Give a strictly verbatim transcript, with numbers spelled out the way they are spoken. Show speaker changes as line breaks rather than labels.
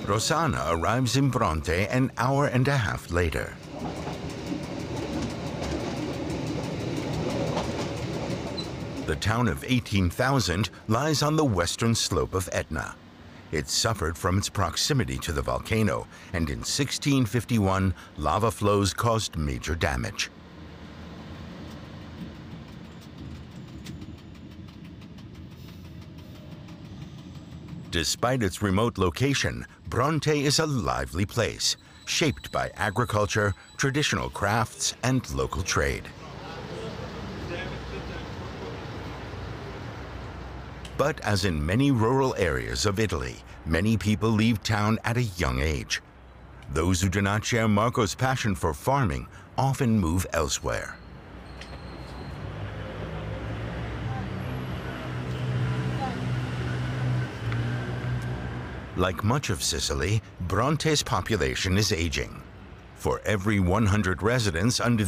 Rossana arrives in Bronte an hour and a half later. The town of eighteen thousand lies on the western slope of Etna. It suffered from its proximity to the volcano, and in sixteen fifty-one, lava flows caused major damage. Despite its remote location, Bronte is a lively place, shaped by agriculture, traditional crafts, and local trade. But as in many rural areas of Italy, many people leave town at a young age. Those who do not share Marco's passion for farming often move elsewhere. Like much of Sicily, Bronte's population is aging. For every one hundred residents under